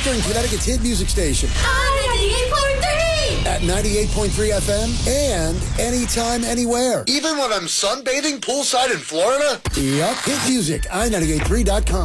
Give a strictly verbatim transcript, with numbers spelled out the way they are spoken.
Eastern Connecticut's hit music station. ninety-eight point three! At ninety-eight point three F M and anytime, anywhere. Even when I'm sunbathing poolside in Florida? Yup. Hit music, i ninety-eight point three dot com.